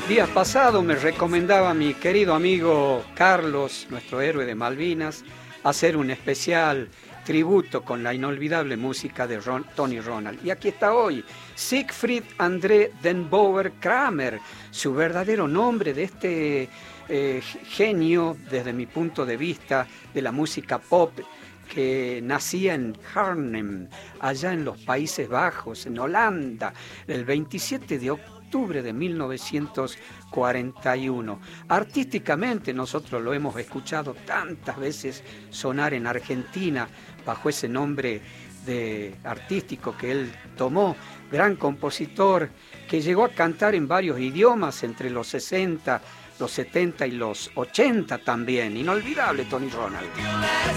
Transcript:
Días pasados me recomendaba mi querido amigo Carlos, nuestro héroe de Malvinas, hacer un especial tributo con la inolvidable música de Tony Ronald. Y aquí está hoy, Siegfried André den Boer Kramer, su verdadero nombre de este genio, desde mi punto de vista, de la música pop, que nacía en Arnhem, allá en los Países Bajos, en Holanda, el 27 de octubre de 1941. Artísticamente nosotros lo hemos escuchado tantas veces sonar en Argentina bajo ese nombre artístico que él tomó, gran compositor que llegó a cantar en varios idiomas entre los 60, los 70 y los 80 también. Inolvidable Tony Ronald.